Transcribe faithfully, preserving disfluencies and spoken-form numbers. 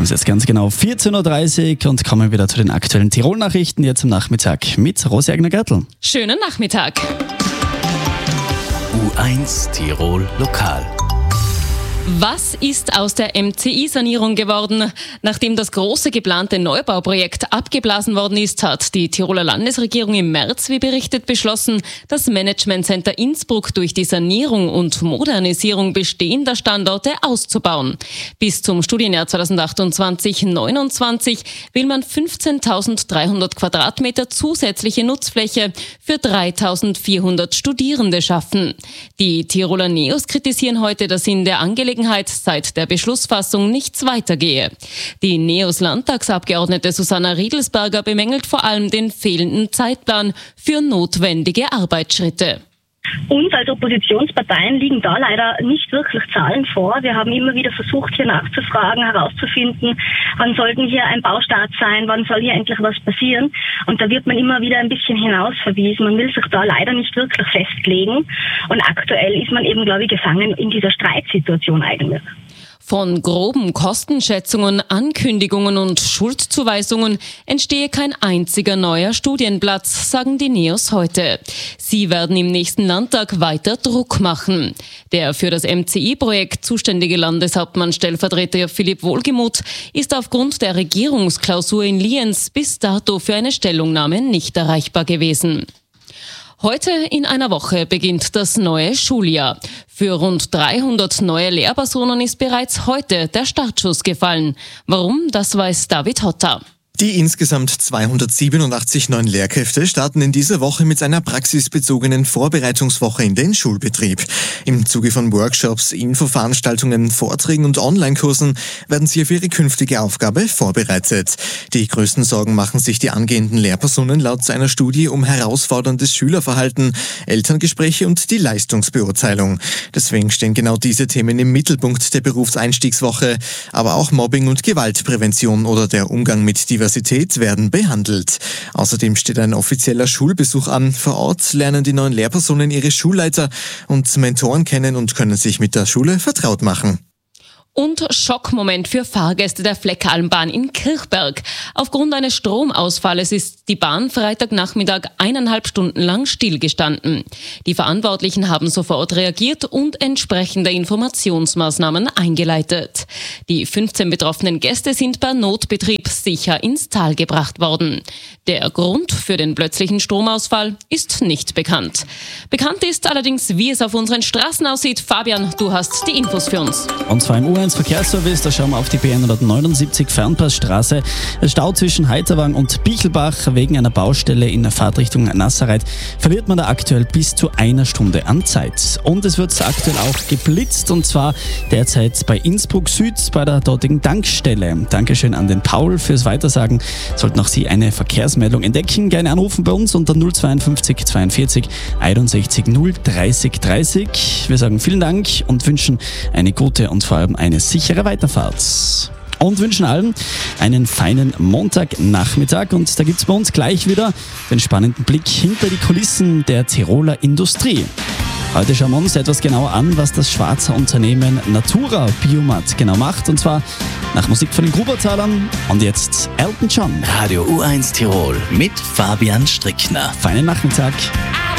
Wir haben es jetzt ganz genau vierzehn Uhr dreißig und kommen wieder zu den aktuellen Tirol-Nachrichten jetzt am Nachmittag mit Rosi Agner-Gertl. Schönen Nachmittag. U eins Tirol Lokal. Was ist aus der M C I-Sanierung geworden? Nachdem das große geplante Neubauprojekt abgeblasen worden ist, hat die Tiroler Landesregierung im März, wie berichtet, beschlossen, das Managementcenter Innsbruck durch die Sanierung und Modernisierung bestehender Standorte auszubauen. Bis zum Studienjahr zweitausendachtundzwanzig neunundzwanzig will man fünfzehntausenddreihundert Quadratmeter zusätzliche Nutzfläche für dreitausendvierhundert Studierende schaffen. Die Tiroler Neos kritisieren heute, dass in der Angelegenheit seit der Beschlussfassung nichts weitergehe. Die Neos-Landtagsabgeordnete Susanna Riedelsberger bemängelt vor allem den fehlenden Zeitplan für notwendige Arbeitsschritte. Uns als Oppositionsparteien liegen da leider nicht wirklich Zahlen vor. Wir haben immer wieder versucht, hier nachzufragen, herauszufinden, wann sollten hier ein Baustart sein, wann soll hier endlich was passieren. Und da wird man immer wieder ein bisschen hinausverwiesen. Man will sich da leider nicht wirklich festlegen. Und aktuell ist man eben, glaube ich, gefangen in dieser Streitsituation eigentlich. Von groben Kostenschätzungen, Ankündigungen und Schuldzuweisungen entstehe kein einziger neuer Studienplatz, sagen die Neos heute. Sie werden im nächsten Landtag weiter Druck machen. Der für das M C I-Projekt zuständige Landeshauptmann-Stellvertreter Philipp Wohlgemuth ist aufgrund der Regierungsklausur in Lienz bis dato für eine Stellungnahme nicht erreichbar gewesen. Heute in einer Woche beginnt das neue Schuljahr. Für rund dreihundert neue Lehrpersonen ist bereits heute der Startschuss gefallen. Warum, das weiß David Hotter. Die insgesamt zweihundertsiebenundachtzig neuen Lehrkräfte starten in dieser Woche mit einer praxisbezogenen Vorbereitungswoche in den Schulbetrieb. Im Zuge von Workshops, Infoveranstaltungen, Vorträgen und Online-Kursen werden sie auf ihre künftige Aufgabe vorbereitet. Die größten Sorgen machen sich die angehenden Lehrpersonen laut einer Studie um herausforderndes Schülerverhalten, Elterngespräche und die Leistungsbeurteilung. Deswegen stehen genau diese Themen im Mittelpunkt der Berufseinstiegswoche. Aber auch Mobbing und Gewaltprävention oder der Umgang mit Diversität werden behandelt. Außerdem steht ein offizieller Schulbesuch an. Vor Ort lernen die neuen Lehrpersonen ihre Schulleiter und Mentoren kennen und können sich mit der Schule vertraut machen. Und Schockmoment für Fahrgäste der Fleckalmbahn in Kirchberg. Aufgrund eines Stromausfalles ist die Bahn Freitagnachmittag eineinhalb Stunden lang stillgestanden. Die Verantwortlichen haben sofort reagiert und entsprechende Informationsmaßnahmen eingeleitet. Die fünfzehn betroffenen Gäste sind per Notbetrieb sicher ins Tal gebracht worden. Der Grund für den plötzlichen Stromausfall ist nicht bekannt. Bekannt ist allerdings, wie es auf unseren Straßen aussieht. Fabian, du hast die Infos für uns. Und zwar im U eins Verkehrsservice, da schauen wir auf die B hundertneunundsiebzig Fernpassstraße. Es Stau zwischen Heiterwang und Bichelbach wegen einer Baustelle in der Fahrtrichtung Nassereit. Verliert man da aktuell bis zu einer Stunde an Zeit. Und es wird aktuell auch geblitzt, und zwar derzeit bei Innsbruck Süd bei der dortigen Tankstelle. Dankeschön an den Paul fürs Weitersagen. Sollten auch Sie eine Verkehrsmeldung entdecken, gerne anrufen bei uns unter null zweiundfünfzig zweiundvierzig einundsechzig null dreißig dreißig. Wir sagen vielen Dank und wünschen eine gute und vor allem eine sichere Weiterfahrt. Und wünschen allen einen feinen Montagnachmittag. Und da gibt es bei uns gleich wieder den spannenden Blick hinter die Kulissen der Tiroler Industrie. Heute schauen wir uns etwas genauer an, was das Schwarzer Unternehmen Natura Biomat genau macht. Und zwar nach Musik von den Grubertalern. Und jetzt Elton John. Radio U eins Tirol mit Fabian Strickner. Feinen Nachmittag.